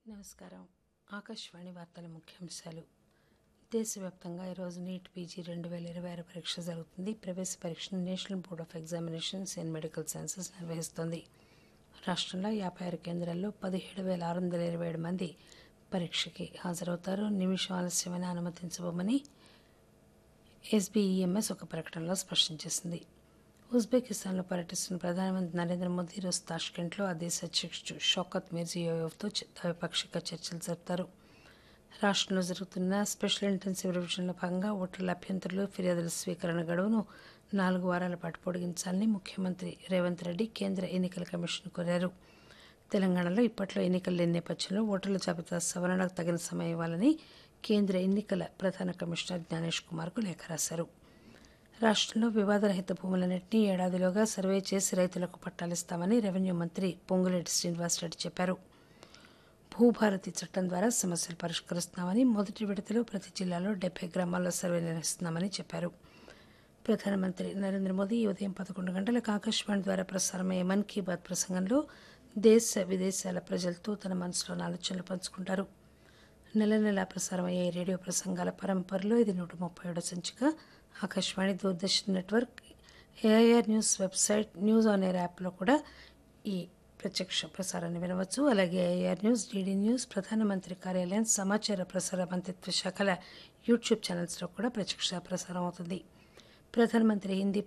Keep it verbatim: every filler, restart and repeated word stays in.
నమస్కారం. ఆకాశవాణి వార్తల ముఖ్యాంశాలు. దేశవ్యాప్తంగా ఈరోజు నీట్ పీజీ రెండు వేల ఇరవై ఆరు పరీక్ష జరుగుతుంది. ప్రవేశ పరీక్షను national board of examinations and medical sciences నిర్వహిస్తోంది. రాష్ట్రంలో యాభై ఆరు కేంద్రాల్లో పదిహేడు వేల ఆరు వందల ఇరవై ఏడు మంది పరీక్షకి హాజరవుతారు. నిమిషం ఆలస్యమైన అనుమతించబోమని ఎస్బీఈఎంఎస్ ఒక ప్రకటనలో స్పష్టం చేసింది. ఉజ్బెకిస్తాన్లో పర్యటిస్తున్న ప్రధానమంత్రి నరేంద్ర మోదీ ఈరోజు తాష్కెంట్లో ఆ దేశ అధ్యక్షుడు షౌకత్ మిర్జియోయెవ్తో ద్వైపాక్షిక చర్చలు జరుపుతారు. రాష్ట్రంలో జరుగుతున్న స్పెషల్ ఇంటెన్సివ్ రివిజన్లో భాగంగా ఓటర్ల అభ్యంతరాలు, ఫిర్యాదుల స్వీకరణ గడువును నాలుగు వారాల పాటు పొడిగించాలని ముఖ్యమంత్రి రేవంత్ రెడ్డి కేంద్ర ఎన్నికల కమిషన్ కోరారు. తెలంగాణలో ఇప్పట్లో ఎన్నికలు లేని నేపథ్యంలో ఓటర్ల జాబితా సవరణకు తగిన సమయం ఇవ్వాలని కేంద్ర ఎన్నికల ప్రధాన కమిషనర్ జ్ఞానేష్ కుమార్కు లేఖ రాశారు. రాష్ట్రంలో వివాదరహిత భూములన్నింటినీ ఏడాదిలోగా సర్వే చేసి రైతులకు పట్టాలిస్తామని రెవెన్యూ మంత్రి పొంగులేటి శ్రీనివాసరెడ్డి చెప్పారు. భూభారతి చట్టం ద్వారా సమస్యలు పరిష్కరిస్తున్నామని, మొదటి విడతలో ప్రతి జిల్లాలో డెబ్బై గ్రామాల్లో సర్వే నిర్వహిస్తున్నామని చెప్పారు. ప్రధానమంత్రి నరేంద్ర మోదీ ఈ ఉదయం పదకొండు గంటలకు ఆకాశవాణి ద్వారా ప్రసారమయ్యే మన్ కీ బాత్ ప్రసంగంలో దేశ విదేశాల ప్రజలతో తన మనసులోని ఆలోచనలు పంచుకుంటారు. నెల నెలా ప్రసారమయ్యే రేడియో ప్రసంగాల పరంపరలో ఇది నూట ముప్పై ఏడో సంచిక. Akashvani, Doordarshan network, AIR news website, news on air యాప్లో కూడా ఈ ప్రత్యక్ష ప్రసారాన్ని వినవచ్చు. అలాగే ఏఐఆర్ న్యూస్, డీడీ న్యూస్, ప్రధానమంత్రి కార్యాలయం, సమాచార ప్రసార మంత్రిత్వ శాఖల యూట్యూబ్ ఛానల్స్లో కూడా ప్రత్యక్ష ప్రసారం అవుతుంది. ప్రధానమంత్రి హిందీ